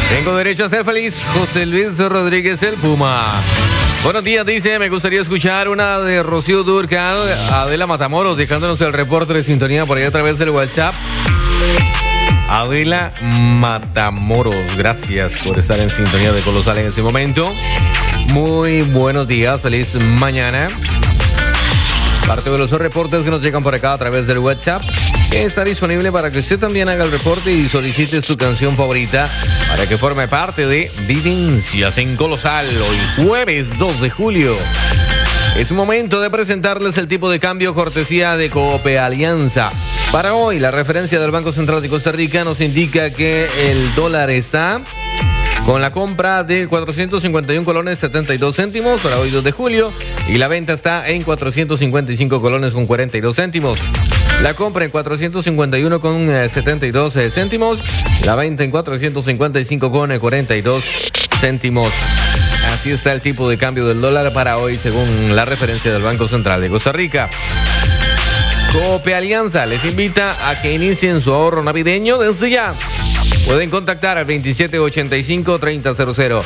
Tengo derecho a ser feliz. José Luis Rodríguez, el Puma. Buenos días, dice, me gustaría escuchar una de Rocío Dúrcal, Adela Matamoros, dejándonos el reporte de sintonía por ahí a través del WhatsApp. Adela Matamoros, gracias por estar en sintonía de Colosal en ese momento. Muy buenos días, feliz mañana. Parte de los reportes que nos llegan por acá a través del WhatsApp, que está disponible para que usted también haga el reporte y solicite su canción favorita para que forme parte de Vivencias en Colosal, hoy jueves 2 de julio. Es momento de presentarles el tipo de cambio cortesía de Cope Alianza. Para hoy, la referencia del Banco Central de Costa Rica nos indica que el dólar está con la compra de 451 colones 72 céntimos para hoy 2 de julio y la venta está en 455 colones con 42 céntimos. La compra en 451 con 72 céntimos, la venta en 455 con 42 céntimos. Así está el tipo de cambio del dólar para hoy según la referencia del Banco Central de Costa Rica. Cope Alianza les invita a que inicien su ahorro navideño desde ya. Pueden contactar al 2785-3000,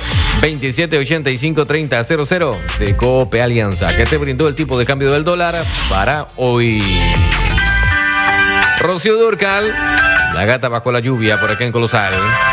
2785-3000 de Cope Alianza, que te brindó el tipo de cambio del dólar para hoy. Rocío Dúrcal, la gata bajo la lluvia por acá en Colosal.